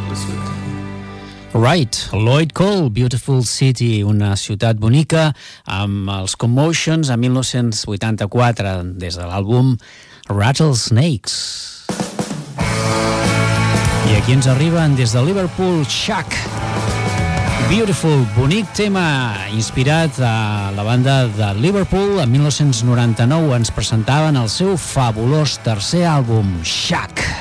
Right, Lloyd Cole, Beautiful City, una ciutat bonica, amb els Commotions a 1984, des de l'àlbum Rattlesnakes. I aquí ens arriben des de Liverpool, Shack. Beautiful, bonic tema, inspirat a la banda de Liverpool. En 1999 ens presentaven el seu fabulós tercer àlbum, Shack.